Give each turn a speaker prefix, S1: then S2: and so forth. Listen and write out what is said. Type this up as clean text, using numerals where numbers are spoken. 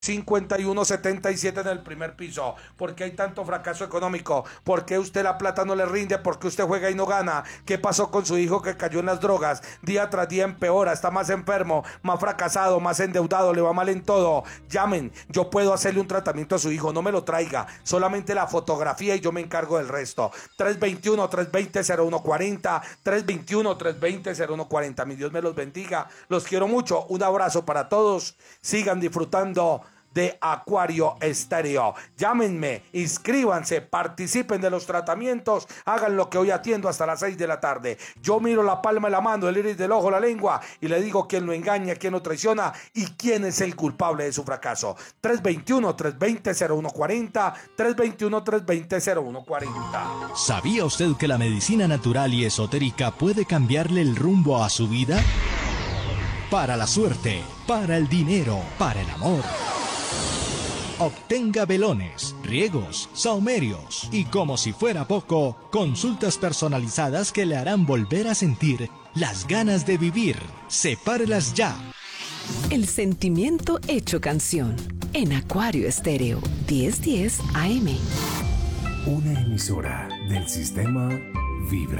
S1: 5177 en el primer piso. ¿Por qué hay tanto fracaso económico? ¿Por qué usted la plata no le rinde? ¿Por qué usted juega y no gana? ¿Qué pasó con su hijo que cayó en las drogas? Día tras día empeora, está más enfermo, más fracasado, más endeudado, le va mal en todo. Llamen, yo puedo hacerle un tratamiento a su hijo, no me lo traiga, solamente la fotografía y yo me encargo del resto. 321-320-0140, 321-320-0140. Mi Dios me los bendiga, los quiero mucho, un abrazo para todos, sigan disfrutando de Acuario Estéreo. Llámenme, inscríbanse, participen de los tratamientos, hagan lo que hoy atiendo hasta las 6 de la tarde. Yo miro la palma de la mano, el iris del ojo, la lengua y le digo quién lo engaña, quién lo traiciona y quién es el culpable de su fracaso. 321-320-0140, 321-320-0140.
S2: ¿Sabía usted que la medicina natural y esotérica puede cambiarle el rumbo a su vida? Para la suerte, para el dinero, para el amor. Obtenga velones, riegos, sahumerios y, como si fuera poco, consultas personalizadas que le harán volver a sentir las ganas de vivir. Sepárelas ya.
S3: El sentimiento hecho canción. En Acuario Estéreo, 1010 AM.
S4: Una emisora del sistema Vibra.